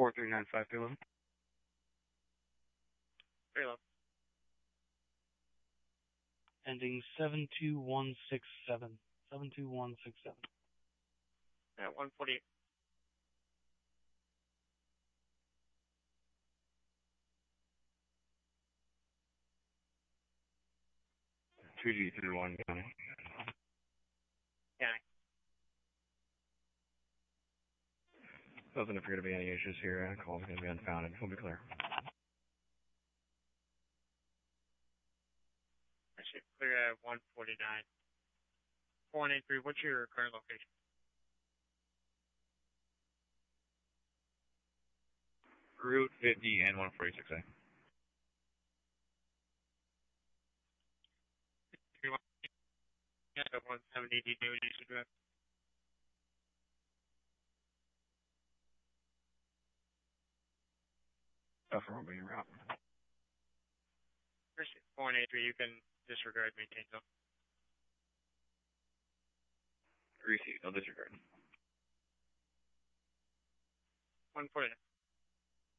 4395 payload. Payload. Ending 72167. 72167. At 148. Two G31 County. County. Doesn't appear to be any issues here. Call's going to be unfounded. We'll be clear. I should clear at 149. 483, what's your current location? Route 50 and 146A. At 170, do you know what you should do? Buffer will be en route. 483, you can disregard maintain zone. Receive, no disregard. 149.